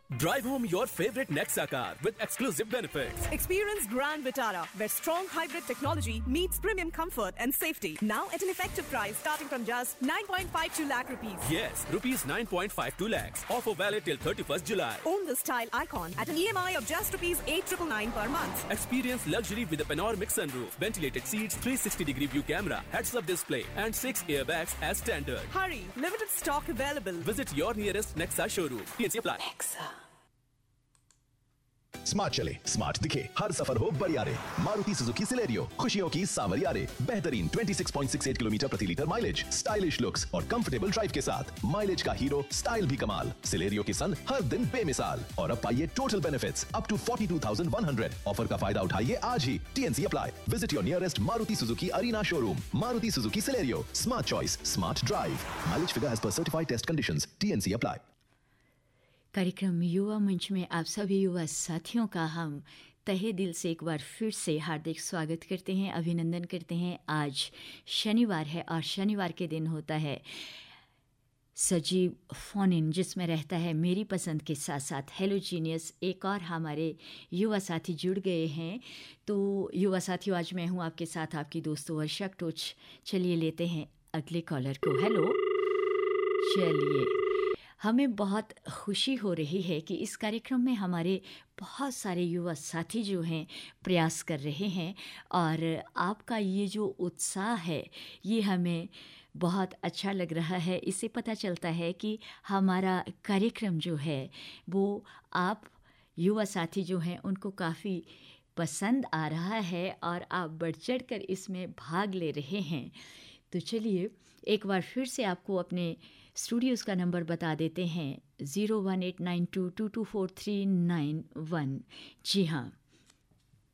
Drive home your favorite Nexa car with exclusive benefits. Experience Grand Vitara, where strong hybrid technology meets premium comfort and safety. Now at an effective price starting from just 9.52 lakh rupees. Yes, rupees 9.52 lakhs. Offer valid till 31st July. Own the style icon at an EMI of just rupees 8,999 per month. Experience luxury with a panoramic sunroof, ventilated seats, 360-degree view camera, heads-up display, and 6 airbags as standard. Hurry, limited stock available. Visit your nearest Nexa showroom. TNC apply. Nexa. Smart चले, smart दिखे, हर सफर हो बढ़िया रे। Maruti Suzuki Celerio, खुशियों की सावरिया रे। बेहतरीन 26.68 किलोमीटर प्रति लीटर माइलेज, स्टाइलिश लुक्स और कंफर्टेबल ड्राइव के साथ माइलेज का हीरो, स्टाइल भी कमाल। सिलेरियो की सन हर दिन बेमिसाल। और अब पाइए total benefits up to 42,100। Offer का फायदा उठाइए आज ही। TNC apply. Visit your nearest Maruti Suzuki arena showroom. Maruti Suzuki Celerio, smart choice, smart drive. Mileage figure as per certified test conditions. TNC apply. कार्यक्रम युवा मंच में आप सभी युवा साथियों का हम तहे दिल से एक बार फिर से हार्दिक स्वागत करते हैं, अभिनंदन करते हैं। आज शनिवार है और शनिवार के दिन होता है सजीव फोन इन, जिसमें रहता है मेरी पसंद के साथ साथ हेलो जीनियस। एक और हमारे युवा साथी जुड़ गए हैं। तो युवा साथियों, आज मैं हूँ आपके साथ, आपकी दोस्तों वर्षा टोच। चलिए लेते हैं अगले कॉलर को। हेलो। चलिए, हमें बहुत खुशी हो रही है कि इस कार्यक्रम में हमारे बहुत सारे युवा साथी जो हैं प्रयास कर रहे हैं, और आपका ये जो उत्साह है ये हमें बहुत अच्छा लग रहा है। इससे पता चलता है कि हमारा कार्यक्रम जो है वो आप युवा साथी जो हैं उनको काफ़ी पसंद आ रहा है और आप बढ़ चढ़ कर इसमें भाग ले रहे हैं। तो चलिए एक बार फिर से आपको अपने स्टूडियोज़ का नंबर बता देते हैं, 018922243991। जी हाँ,